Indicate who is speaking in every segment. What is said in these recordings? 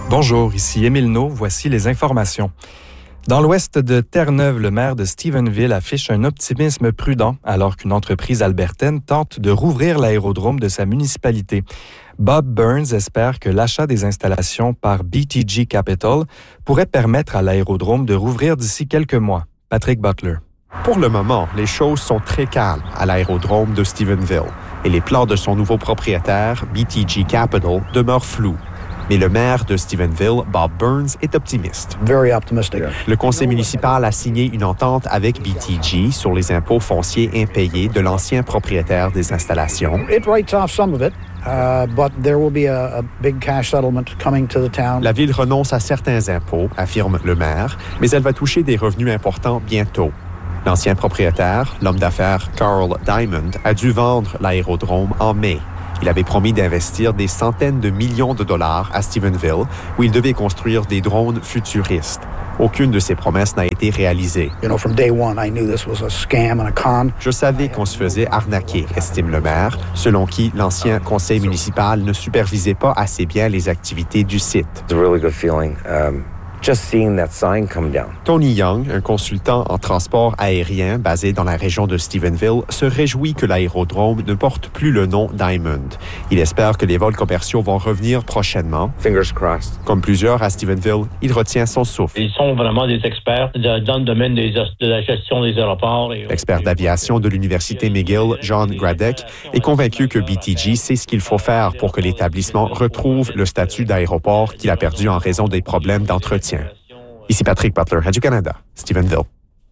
Speaker 1: Bonjour, ici Émile Naud, voici les informations. Dans l'ouest de Terre-Neuve, le maire de Stephenville affiche un optimisme prudent alors qu'une entreprise albertaine tente de rouvrir l'aérodrome de sa municipalité. Bob Burns espère que l'achat des installations par BTG Capital pourrait permettre à l'aérodrome de rouvrir d'ici quelques mois. Patrick Butler.
Speaker 2: Pour le moment, les choses sont très calmes à l'aérodrome de Stephenville et les plans de son nouveau propriétaire, BTG Capital, demeurent flous. Mais le maire de Stephenville, Bob Burns, est optimiste.
Speaker 3: Very optimistic.
Speaker 2: Le conseil municipal a signé une entente avec BTG sur les impôts fonciers impayés de l'ancien propriétaire des installations.
Speaker 3: It writes off some of it, but there will be a big cash settlement coming to the town.
Speaker 2: La ville renonce à certains impôts, affirme le maire, mais elle va toucher des revenus importants bientôt. L'ancien propriétaire, l'homme d'affaires Carl Diamond, a dû vendre l'aérodrome en mai. Il avait promis d'investir des centaines de millions de dollars à Stephenville, où il devait construire des drones futuristes. Aucune de ces promesses n'a été réalisée.
Speaker 3: From day one, I knew this was a scam and a con.
Speaker 2: Je savais qu'on se faisait arnaquer, estime le maire, selon qui l'ancien conseil municipal ne supervisait pas assez bien les activités du site.
Speaker 4: It's a really good feeling. Just seeing that sign come down.
Speaker 2: Tony Young, un consultant en transport aérien basé dans la région de Stephenville, se réjouit que l'aérodrome ne porte plus le nom Diamond. Il espère que les vols commerciaux vont revenir prochainement.
Speaker 4: Fingers crossed.
Speaker 2: Comme plusieurs à Stephenville, il retient son souffle.
Speaker 5: Ils sont vraiment des experts dans le domaine de la gestion des aéroports.
Speaker 2: L'expert d'aviation de l'Université McGill, John Gradek, est convaincu que BTG sait ce qu'il faut faire pour que l'établissement retrouve le statut d'aéroport qu'il a perdu en raison des problèmes d'entretien. Ici Patrick Butler, Radio-Canada, Stephenville.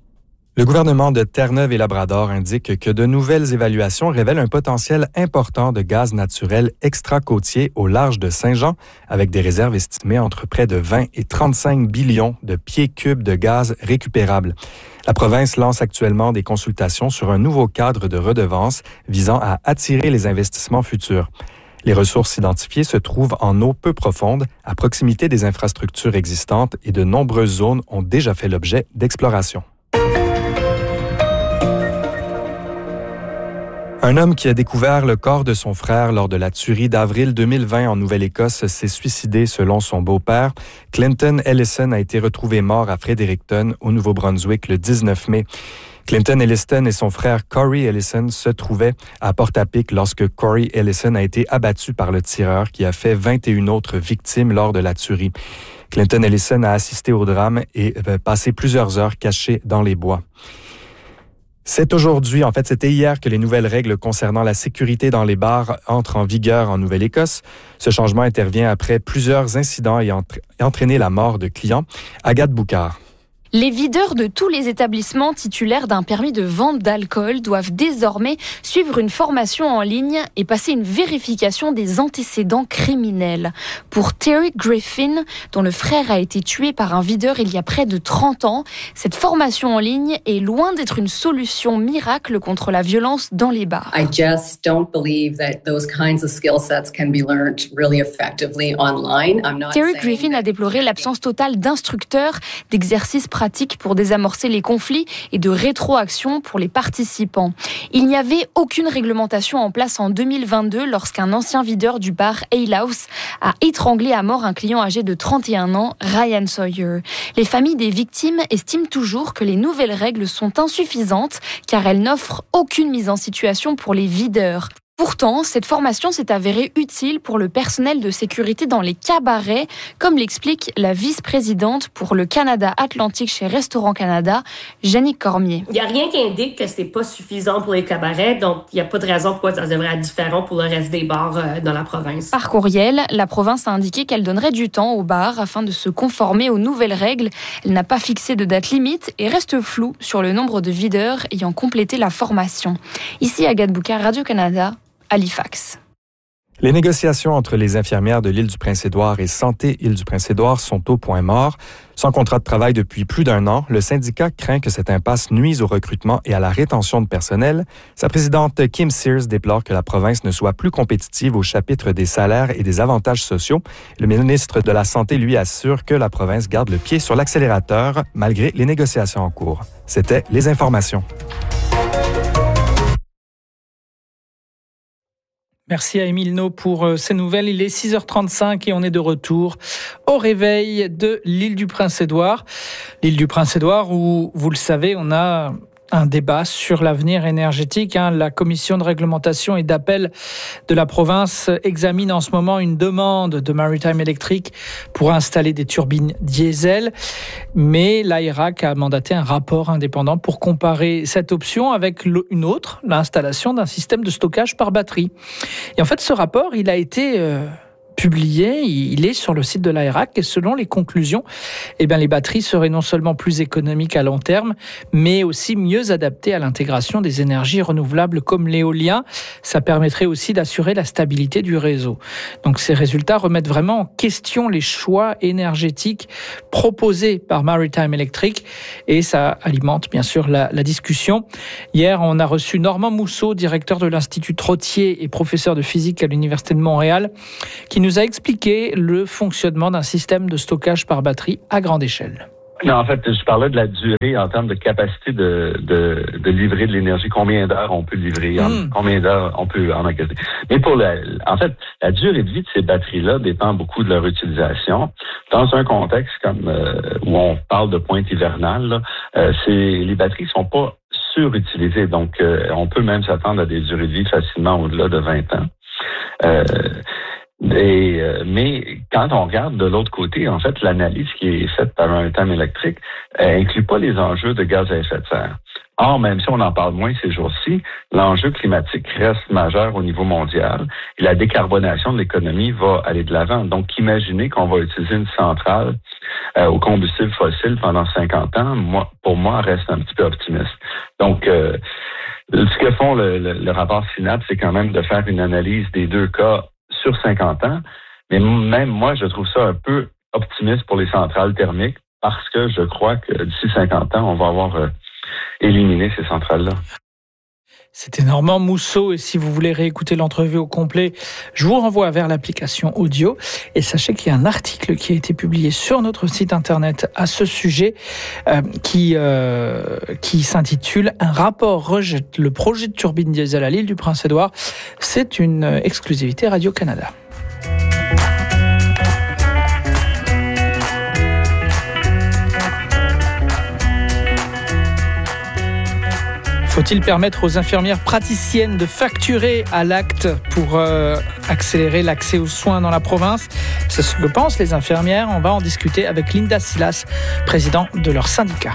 Speaker 1: Le gouvernement de Terre-Neuve et Labrador indique que de nouvelles évaluations révèlent un potentiel important de gaz naturel extra-côtier au large de Saint-Jean, avec des réserves estimées entre près de 20 et 35 billions de pieds cubes de gaz récupérables. La province lance actuellement des consultations sur un nouveau cadre de redevance visant à attirer les investissements futurs. Les ressources identifiées se trouvent en eau peu profonde, à proximité des infrastructures existantes et de nombreuses zones ont déjà fait l'objet d'exploration. Un homme qui a découvert le corps de son frère lors de la tuerie d'avril 2020 en Nouvelle-Écosse s'est suicidé selon son beau-père. Clinton Ellison a été retrouvé mort à Fredericton, au Nouveau-Brunswick, le 19 mai. Clinton Ellison et son frère Corey Ellison se trouvaient à Portapique lorsque Corey Ellison a été abattu par le tireur qui a fait 21 autres victimes lors de la tuerie. Clinton Ellison a assisté au drame et passé plusieurs heures caché dans les bois. C'était hier que les nouvelles règles concernant la sécurité dans les bars entrent en vigueur en Nouvelle-Écosse. Ce changement intervient après plusieurs incidents ayant entraîné la mort de clients. Agathe Boucard.
Speaker 6: Les videurs de tous les établissements titulaires d'un permis de vente d'alcool doivent désormais suivre une formation en ligne et passer une vérification des antécédents criminels. Pour Terry Griffin, dont le frère a été tué par un videur il y a près de 30 ans, cette formation en ligne est loin d'être une solution miracle contre la violence dans les bars.
Speaker 7: I just don't believe that those kinds of skill sets can be learned really effectively online.
Speaker 6: Terry Griffin a déploré l'absence totale d'instructeurs, d'exercices pratiques pour désamorcer les conflits et de rétroaction pour les participants. Il n'y avait aucune réglementation en place en 2022 lorsqu'un ancien videur du bar Ale House a étranglé à mort un client âgé de 31 ans, Ryan Sawyer. Les familles des victimes estiment toujours que les nouvelles règles sont insuffisantes car elles n'offrent aucune mise en situation pour les videurs. Pourtant, cette formation s'est avérée utile pour le personnel de sécurité dans les cabarets, comme l'explique la vice-présidente pour le Canada Atlantique chez Restaurant Canada, Jannick Cormier.
Speaker 8: Il n'y a rien qui indique que ce n'est pas suffisant pour les cabarets, donc il n'y a pas de raison pourquoi ça devrait être différent pour le reste des bars dans la province.
Speaker 6: Par courriel, la province a indiqué qu'elle donnerait du temps aux bars afin de se conformer aux nouvelles règles. Elle n'a pas fixé de date limite et reste floue sur le nombre de videurs ayant complété la formation. Ici, Agathe Boucard, Radio-Canada, Halifax.
Speaker 1: Les négociations entre les infirmières de l'Île-du-Prince-Édouard et Santé Île-du-Prince-Édouard sont au point mort. Sans contrat de travail depuis plus d'un an, le syndicat craint que cette impasse nuise au recrutement et à la rétention de personnel. Sa présidente Kim Sears déplore que la province ne soit plus compétitive au chapitre des salaires et des avantages sociaux. Le ministre de la Santé, lui, assure que la province garde le pied sur l'accélérateur malgré les négociations en cours. C'était les informations.
Speaker 9: Merci à Émile No pour ces nouvelles. Il est 6h35 et on est de retour au réveil de l'île du Prince-Édouard. L'île du Prince-Édouard où, vous le savez, on a un débat sur l'avenir énergétique. La commission de réglementation et d'appel de la province examine en ce moment une demande de Maritime Electric pour installer des turbines diesel. Mais l'AERAC a mandaté un rapport indépendant pour comparer cette option avec une autre, l'installation d'un système de stockage par batterie. Et en fait, ce rapport, il a été publié, il est sur le site de l'AERAC et selon les conclusions, les batteries seraient non seulement plus économiques à long terme, mais aussi mieux adaptées à l'intégration des énergies renouvelables comme l'éolien. Ça permettrait aussi d'assurer la stabilité du réseau. Donc ces résultats remettent vraiment en question les choix énergétiques proposés par Maritime Electric et ça alimente bien sûr la discussion. Hier, on a reçu Normand Mousseau, directeur de l'Institut Trottier et professeur de physique à l'Université de Montréal, qui nous a expliqué le fonctionnement d'un système de stockage par batterie à grande échelle.
Speaker 10: Non, en fait, je parlais de la durée en termes de capacité de livrer de l'énergie, combien d'heures on peut livrer, combien d'heures on peut emmagasiner. Mais la durée de vie de ces batteries-là dépend beaucoup de leur utilisation. Dans un contexte comme où on parle de pointe hivernale, les batteries sont pas surutilisées, donc on peut même s'attendre à des durées de vie facilement au-delà de 20 ans. Mais quand on regarde de l'autre côté, en fait, l'analyse qui est faite par Maritime Electric inclut pas les enjeux de gaz à effet de serre. Or, même si on en parle moins ces jours-ci, l'enjeu climatique reste majeur au niveau mondial et la décarbonation de l'économie va aller de l'avant. Donc, imaginez qu'on va utiliser une centrale au combustible fossile pendant 50 ans, pour moi, reste un petit peu optimiste. Donc, ce que font le rapport SINAP, c'est quand même de faire une analyse des deux cas sur 50 ans, mais même moi, je trouve ça un peu optimiste pour les centrales thermiques parce que je crois que d'ici 50 ans, on va avoir éliminé ces centrales-là.
Speaker 9: C'était Normand Mousseau et si vous voulez réécouter l'entrevue au complet, je vous renvoie vers l'application audio et sachez qu'il y a un article qui a été publié sur notre site internet à ce sujet qui s'intitule « Un rapport rejette le projet de turbine diesel à l'île du Prince-Édouard ». C'est une exclusivité Radio-Canada. Faut-il permettre aux infirmières praticiennes de facturer à l'acte pour accélérer l'accès aux soins dans la province ? C'est ce que pensent les infirmières. On va en discuter avec Linda Silas, président de leur syndicat.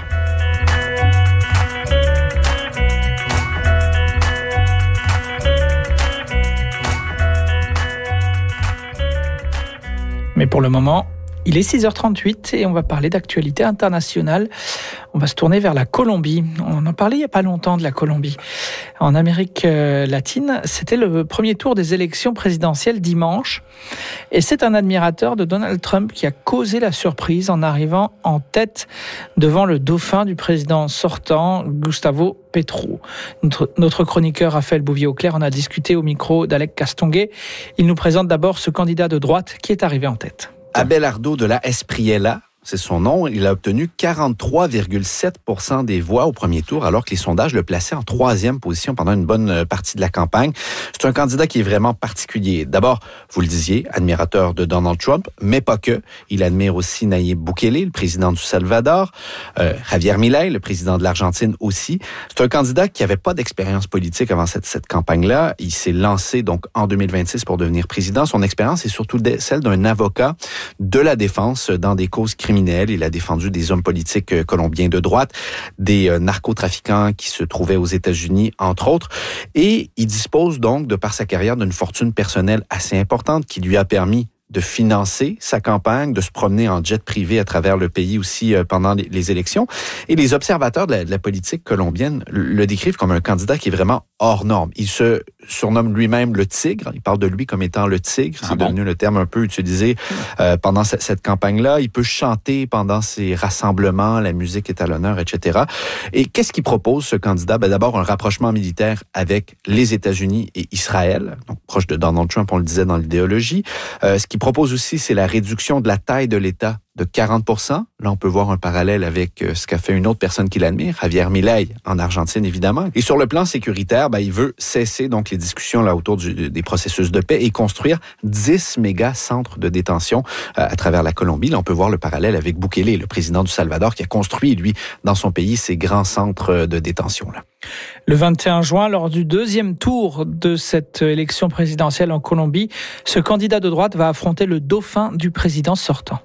Speaker 9: Mais pour le moment, il est 6h38 et on va parler d'actualité internationale. On va se tourner vers la Colombie. On en parlait il n'y a pas longtemps de la Colombie. En Amérique latine, c'était le premier tour des élections présidentielles dimanche. Et c'est un admirateur de Donald Trump qui a causé la surprise en arrivant en tête devant le dauphin du président sortant, Gustavo Petro. Notre chroniqueur Raphaël Bouvier-Auclair en a discuté au micro d'Alec Castonguay. Il nous présente d'abord ce candidat de droite qui est arrivé en tête.
Speaker 11: Abelardo de la Espriella, c'est son nom. Il a obtenu 43,7% des voix au premier tour, alors que les sondages le plaçaient en troisième position pendant une bonne partie de la campagne. C'est un candidat qui est vraiment particulier. D'abord, vous le disiez, admirateur de Donald Trump, mais pas que. Il admire aussi Nayib Bukele, le président du Salvador, Javier Milei, le président de l'Argentine aussi. C'est un candidat qui n'avait pas d'expérience politique avant cette campagne-là. Il s'est lancé donc en 2026 pour devenir président. Son expérience est surtout celle d'un avocat de la défense dans des causes criminelles. Il a défendu des hommes politiques colombiens de droite, des narcotrafiquants qui se trouvaient aux États-Unis, entre autres. Et il dispose donc, de par sa carrière, d'une fortune personnelle assez importante qui lui a permis de financer sa campagne, de se promener en jet privé à travers le pays aussi pendant les élections. Et les observateurs de la politique colombienne le décrivent comme un candidat qui est vraiment hors norme. Il se surnomme lui-même le tigre. Il parle de lui comme étant le tigre. C'est devenu le terme un peu utilisé pendant cette campagne-là. Il peut chanter pendant ses rassemblements. La musique est à l'honneur, etc. Et qu'est-ce qu'il propose, ce candidat? D'abord, un rapprochement militaire avec les États-Unis et Israël. Donc, proche de Donald Trump, on le disait dans l'idéologie. Ce qu'il propose aussi, c'est la réduction de la taille de l'État de 40 %. Là, on peut voir un parallèle avec ce qu'a fait une autre personne qu'il admire, Javier Milei, en Argentine, évidemment. Et sur le plan sécuritaire, il veut cesser donc les discussions là autour des processus de paix et construire 10 méga centres de détention à travers la Colombie. Là, on peut voir le parallèle avec Bukele, le président du Salvador, qui a construit, lui, dans son pays, ces grands centres de détention-là.
Speaker 9: Le 21 juin, lors du deuxième tour de cette élection présidentielle en Colombie, ce candidat de droite va affronter le dauphin du président sortant.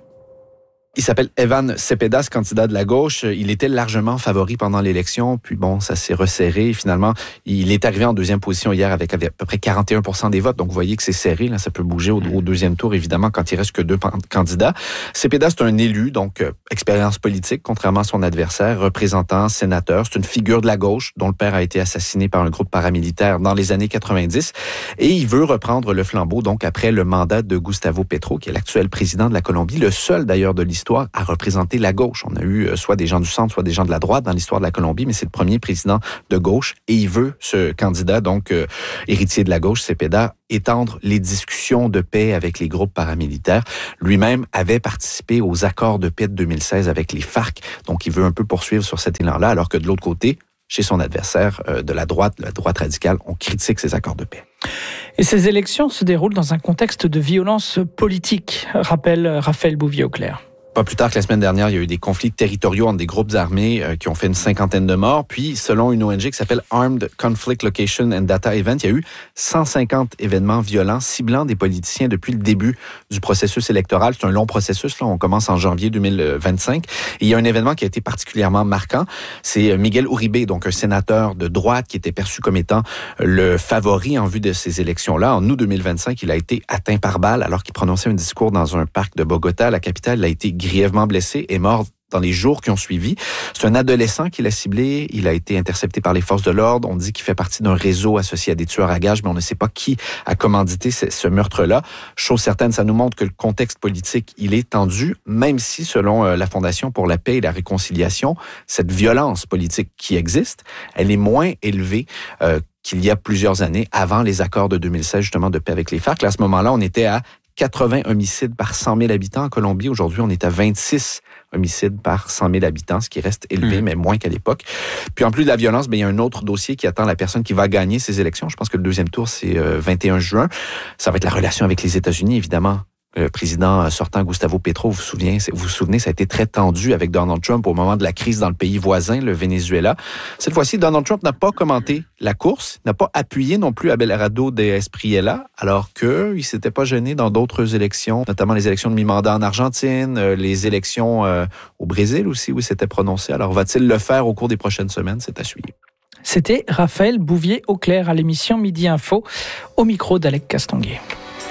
Speaker 11: Il s'appelle Evan Cepeda, ce candidat de la gauche. Il était largement favori pendant l'élection, puis ça s'est resserré. Finalement, il est arrivé en deuxième position hier avec à peu près 41 % des votes. Donc, vous voyez que c'est serré. Là, ça peut bouger au deuxième tour, évidemment, quand il reste que 2 candidats. Cepeda, c'est un élu, donc expérience politique, contrairement à son adversaire, représentant, sénateur. C'est une figure de la gauche dont le père a été assassiné par un groupe paramilitaire dans les années 90. Et il veut reprendre le flambeau, donc, après le mandat de Gustavo Petro, qui est l'actuel président de la Colombie, le seul, d'ailleurs, de l'histoire à représenter la gauche. On a eu soit des gens du centre, soit des gens de la droite dans l'histoire de la Colombie, mais c'est le premier président de gauche et il veut, ce candidat, donc héritier de la gauche, Cepeda, étendre les discussions de paix avec les groupes paramilitaires. Lui-même avait participé aux accords de paix de 2016 avec les FARC, donc il veut un peu poursuivre sur cet élan-là, alors que de l'autre côté, chez son adversaire de la droite radicale, on critique ces accords de paix.
Speaker 9: Et ces élections se déroulent dans un contexte de violence politique, rappelle Raphaël Bouvier-Auclair.
Speaker 11: Pas plus tard que la semaine dernière, il y a eu des conflits territoriaux entre des groupes armés qui ont fait une 50aine de morts. Puis, selon une ONG qui s'appelle Armed Conflict Location and Data Event, il y a eu 150 événements violents ciblant des politiciens depuis le début du processus électoral. C'est un long processus, là. On commence en janvier 2025. Et il y a un événement qui a été particulièrement marquant. C'est Miguel Uribe, donc un sénateur de droite qui était perçu comme étant le favori en vue de ces élections-là. En août 2025, il a été atteint par balle alors qu'il prononçait un discours dans un parc de Bogota, la capitale. Il a été grièvement blessé et mort dans les jours qui ont suivi. C'est un adolescent qui l'a ciblé. Il a été intercepté par les forces de l'ordre. On dit qu'il fait partie d'un réseau associé à des tueurs à gages, mais on ne sait pas qui a commandité ce meurtre-là. Chose certaine, ça nous montre que le contexte politique, il est tendu, même si, selon la Fondation pour la paix et la réconciliation, cette violence politique qui existe, elle est moins élevée qu'il y a plusieurs années, avant les accords de 2016, justement, de paix avec les FARC. Là, à ce moment-là, on était à 80 homicides par 100 000 habitants en Colombie. Aujourd'hui, on est à 26 homicides par 100 000 habitants, ce qui reste élevé, mais moins qu'à l'époque. Puis en plus de la violence, il y a un autre dossier qui attend la personne qui va gagner ces élections. Je pense que le deuxième tour, c'est 21 juin. Ça va être la relation avec les États-Unis, évidemment. Le président sortant, Gustavo Petro, vous vous souvenez, ça a été très tendu avec Donald Trump au moment de la crise dans le pays voisin, le Venezuela. Cette fois-ci, Donald Trump n'a pas commenté la course, n'a pas appuyé non plus Abelardo de Espriella, alors qu'il s'était pas gêné dans d'autres élections, notamment les élections de mi-mandat en Argentine, les élections au Brésil aussi, où il s'était prononcé. Alors, va-t-il le faire au cours des prochaines semaines? C'est à suivre.
Speaker 9: C'était Raphaël Bouvier-Auclair à l'émission Midi Info, au micro d'Alec Castonguay.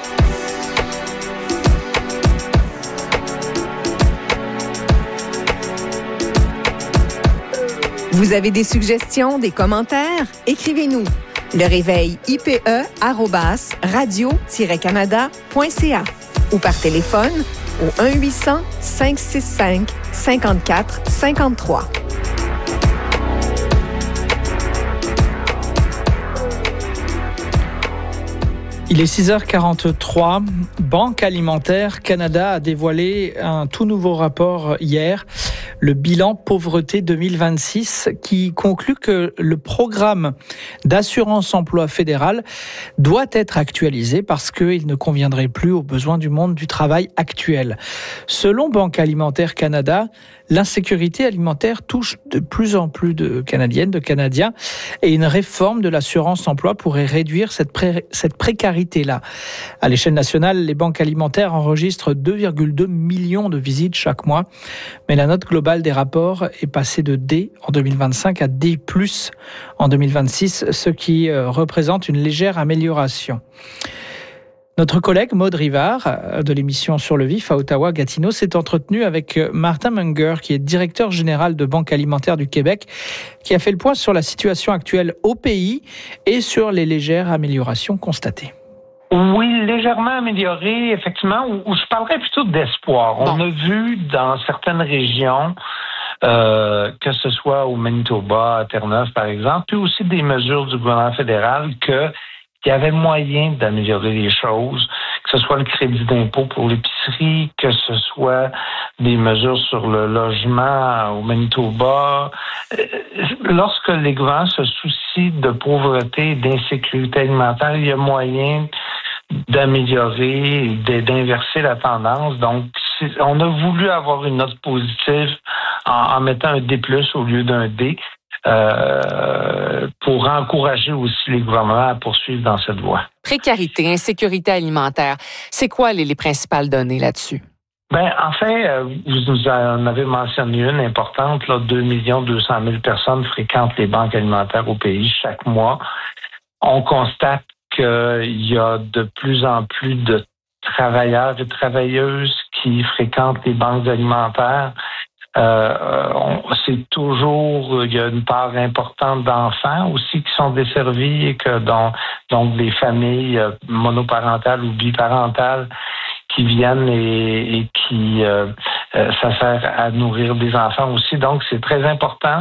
Speaker 12: Vous avez des suggestions, des commentaires? Écrivez-nous. Le réveil IPE@radio-canada.ca ou par téléphone au 1-800-565-5453.
Speaker 9: Il est 6h43. Banque Alimentaire Canada a dévoilé un tout nouveau rapport hier, le bilan pauvreté 2026, qui conclut que le programme d'assurance emploi fédéral doit être actualisé parce qu'il ne conviendrait plus aux besoins du monde du travail actuel. Selon Banque Alimentaire Canada, l'insécurité alimentaire touche de plus en plus de Canadiennes, de Canadiens, et une réforme de l'assurance emploi pourrait réduire cette précarité-là. À l'échelle nationale, les banques alimentaires enregistrent 2,2 millions de visites chaque mois, mais la note globale des rapports est passée de D en 2025 à D+, en 2026, ce qui représente une légère amélioration. Notre collègue Maud Rivard, de l'émission Sur le Vif à Ottawa-Gatineau, s'est entretenu avec Martin Munger, qui est directeur général de Banque Alimentaire du Québec, qui a fait le point sur la situation actuelle au pays et sur les légères améliorations constatées.
Speaker 13: Oui, légèrement amélioré, effectivement, ou je parlerais plutôt d'espoir. Bon. On a vu dans certaines régions, que ce soit au Manitoba, à Terre-Neuve, par exemple, puis aussi des mesures du gouvernement fédéral qu'il y avait moyen d'améliorer les choses, que ce soit le crédit d'impôt pour l'épicerie, que ce soit des mesures sur le logement au Manitoba. Lorsque les gouvernements se soucient de pauvreté et d'insécurité alimentaire, il y a moyen d'améliorer et d'inverser la tendance. Donc, on a voulu avoir une note positive en mettant un D+, au lieu d'un D, pour encourager aussi les gouvernements à poursuivre dans cette voie.
Speaker 14: Précarité, insécurité alimentaire, c'est quoi les principales données là-dessus?
Speaker 13: En fait, vous en avez mentionné une importante, là, 2 200 000 personnes fréquentent les banques alimentaires au pays chaque mois. On constate qu'il y a de plus en plus de travailleurs et travailleuses qui fréquentent les banques alimentaires. C'est toujours, il y a une part importante d'enfants aussi qui sont desservis et que donc des familles monoparentales ou biparentales qui viennent et qui ça sert à nourrir des enfants aussi. Donc c'est très important.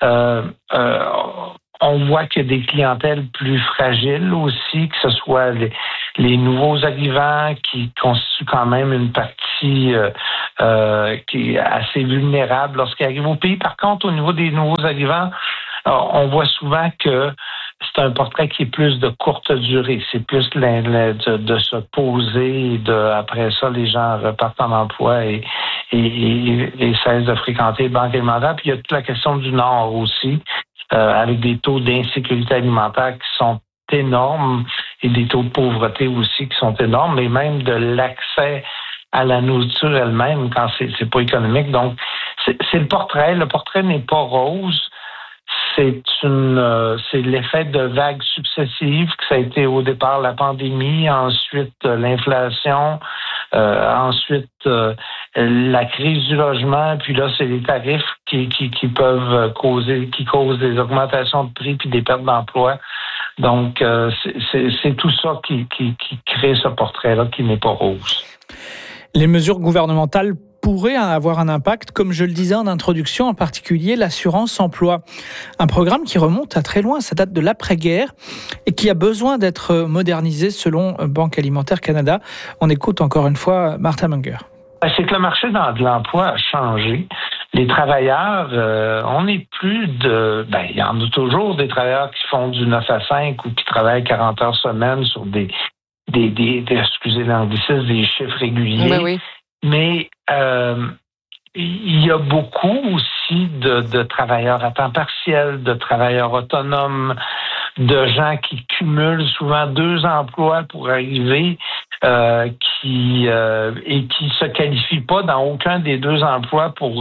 Speaker 13: On voit qu'il y a des clientèles plus fragiles aussi, que ce soit les nouveaux arrivants qui constituent quand même une partie qui est assez vulnérable lorsqu'ils arrivent au pays. Par contre, au niveau des nouveaux arrivants, on voit souvent que c'est un portrait qui est plus de courte durée. C'est plus de se poser et après ça, les gens repartent en emploi et cessent de fréquenter les banques alimentaires. Puis il y a toute la question du Nord aussi, avec des taux d'insécurité alimentaire qui sont énormes et des taux de pauvreté aussi qui sont énormes, et même de l'accès à la nourriture elle-même quand c'est pas économique. Donc, c'est le portrait. Le portrait n'est pas rose. C'est l'effet de vagues successives, que ça a été au départ la pandémie, ensuite l'inflation, ensuite la crise du logement, puis là c'est les tarifs qui causent des augmentations de prix puis des pertes d'emploi. Donc c'est tout ça qui crée ce portrait-là qui n'est pas rose.
Speaker 9: Les mesures gouvernementales pourrait avoir un impact, comme je le disais en introduction, en particulier l'assurance emploi. Un programme qui remonte à très loin, ça date de l'après-guerre et qui a besoin d'être modernisé selon Banque Alimentaire Canada. On écoute encore une fois Martha Munger.
Speaker 13: C'est que le marché de l'emploi a changé. Les travailleurs, on n'est plus il y en a toujours des travailleurs qui font du 9 à 5 ou qui travaillent 40 heures semaine sur excusez l'anglicisme, des chiffres réguliers.
Speaker 14: Ben oui.
Speaker 13: Mais il y a beaucoup aussi de travailleurs à temps partiel, de travailleurs autonomes, de gens qui cumulent souvent 2 emplois pour arriver et qui se qualifient pas dans aucun des 2 emplois pour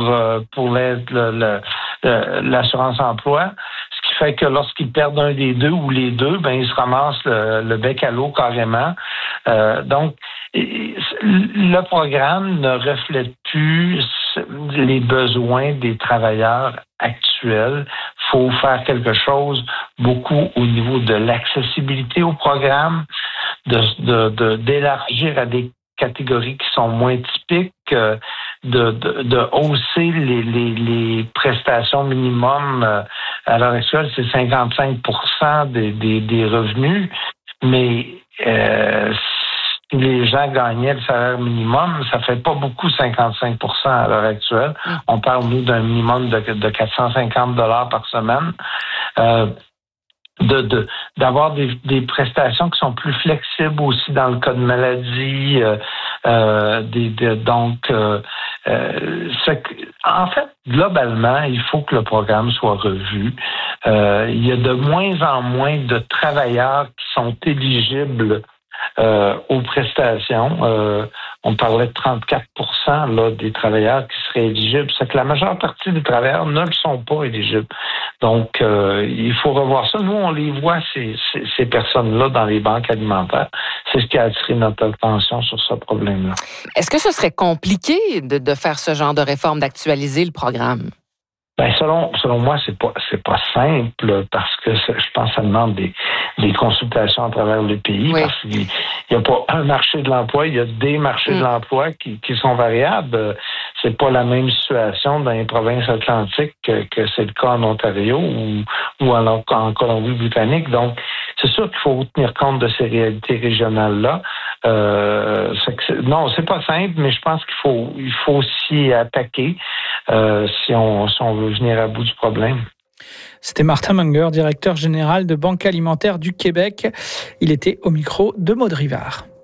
Speaker 13: l'assurance emploi. Ce qui fait que lorsqu'ils perdent un des 2 ou les 2, ils se ramassent le bec à l'eau carrément. Donc, le programme ne reflète plus les besoins des travailleurs actuels. Il faut faire quelque chose beaucoup au niveau de l'accessibilité au programme, d'élargir à des catégories qui sont moins typiques, de hausser les prestations minimum. À l'heure actuelle, c'est 55% des revenus, mais si les gens gagnaient le salaire minimum, ça fait pas beaucoup 55% à l'heure actuelle. On parle, nous, d'un minimum de 450 $ par semaine. D'avoir des prestations qui sont plus flexibles aussi dans le cas de maladie. En fait, globalement, il faut que le programme soit revu. Il y a de moins en moins de travailleurs qui sont éligibles aux prestations. On parlait de 34% là, des travailleurs qui seraient éligibles. C'est que la majeure partie des travailleurs ne le sont pas éligibles. Donc, il faut revoir ça. Nous, on les voit, ces personnes-là, dans les banques alimentaires. C'est ce qui a attiré notre attention sur ce problème-là.
Speaker 14: Est-ce que ce serait compliqué de faire ce genre de réforme, d'actualiser le programme?
Speaker 13: Selon moi, c'est pas simple parce que je pense que ça demande des consultations à travers le pays. Oui. Parce qu'il n'y a pas un marché de l'emploi, il y a des marchés de l'emploi qui sont variables. C'est pas la même situation dans les provinces atlantiques que c'est le cas en Ontario ou en Colombie-Britannique. Donc, c'est sûr qu'il faut tenir compte de ces réalités régionales-là. Non, c'est pas simple, mais je pense qu'il faut s'y attaquer si on veut venir à bout du problème.
Speaker 9: C'était Martin Munger, directeur général de Banque alimentaire du Québec. Il était au micro de Maud Rivard.